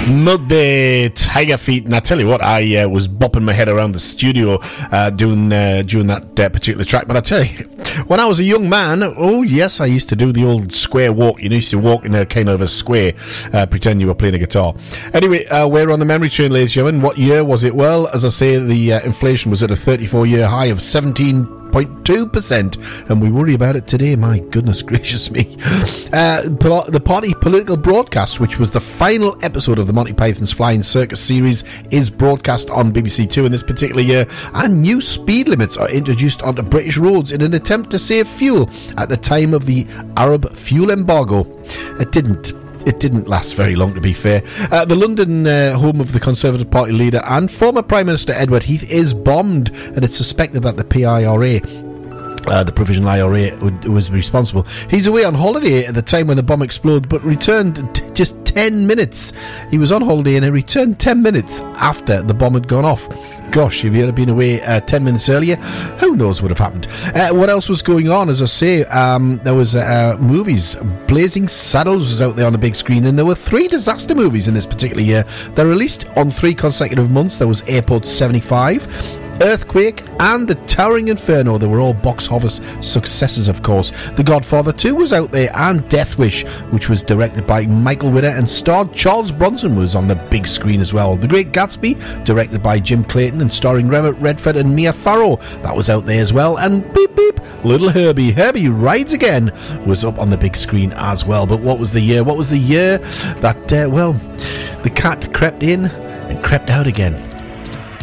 Muddy Tiger Feet, and I tell you what, I was bopping my head around the studio doing that particular track. But I tell you, when I was a young man, oh yes, I used to do the old square walk. You used to walk in a kind of a square, pretend you were playing a guitar. Anyway, we're on the memory train, ladies and gentlemen. What year was it? Well, as I say, the inflation was at a 34-year high of 17.2%, and we worry about it today. My goodness gracious me. The party political broadcast, which was the final episode of the Monty Python's Flying Circus series, is broadcast on BBC Two in this particular year, and new speed limits are introduced onto British roads in an attempt to save fuel at the time of the Arab fuel embargo. It didn't last very long, to be fair. The London home of the Conservative Party leader and former Prime Minister Edward Heath is bombed, and it's suspected that the PIRA, the Provisional IRA, was responsible. He's away on holiday at the time when the bomb exploded, but returned just 10 minutes. He was on holiday and he returned 10 minutes after the bomb had gone off. Gosh, if he had been away 10 minutes earlier, who knows what would have happened. What else was going on? As I say, there was movies. Blazing Saddles was out there on the big screen, and there were 3 disaster movies in this particular year. They're released on 3 consecutive months. There was Airport 75, Earthquake, and The Towering Inferno. They were all box office successes, of course. The Godfather 2 was out there, and Death Wish, which was directed by Michael Witter and starred Charles Bronson, was on the big screen as well. The Great Gatsby, directed by Jim Clayton and starring Robert Redford and Mia Farrow, that was out there as well. And beep beep, Little Herbie Rides Again was up on the big screen as well. But what was the year? What was the year that, the cat crept in and crept out again?